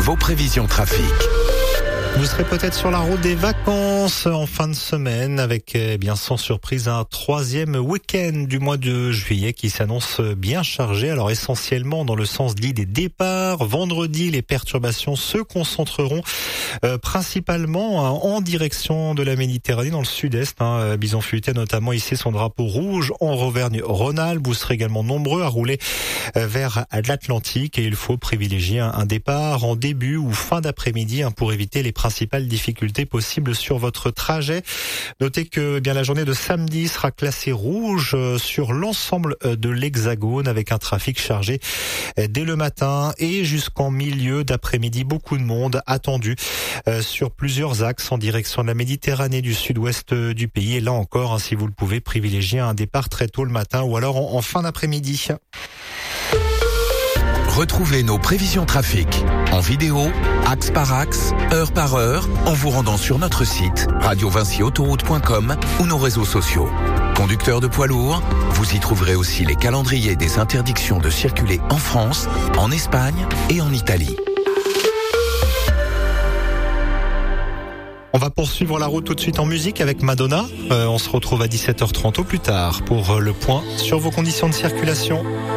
vos prévisions trafic. Vous serez peut-être sur la route des vacances en fin de semaine avec, bien sans surprise, un troisième week-end du mois de juillet qui s'annonce bien chargé. Alors essentiellement dans le sens dit des départs. Vendredi, les perturbations se concentreront principalement en direction de la Méditerranée dans le sud-est. Bison Futé notamment ici son drapeau rouge en Auvergne-Rhône-Alpes. Vous serez également nombreux à rouler vers l'Atlantique et il faut privilégier un départ en début ou fin d'après-midi pour éviter les principales difficultés possibles sur votre trajet. Notez que la journée de samedi sera classée rouge sur l'ensemble de l'Hexagone avec un trafic chargé dès le matin et jusqu'en milieu d'après-midi. Beaucoup de monde attendu sur plusieurs axes en direction de la Méditerranée du sud-ouest du pays. Et là encore, si vous le pouvez, privilégier un départ très tôt le matin ou alors en fin d'après-midi. Retrouvez nos prévisions trafic en vidéo, axe par axe, heure par heure, en vous rendant sur notre site radiovincyautoroute.com ou nos réseaux sociaux. Conducteurs de poids lourds, vous y trouverez aussi les calendriers des interdictions de circuler en France, en Espagne et en Italie. On va poursuivre la route tout de suite en musique avec Madonna. On se retrouve à 17h30 au plus tard pour le point sur vos conditions de circulation.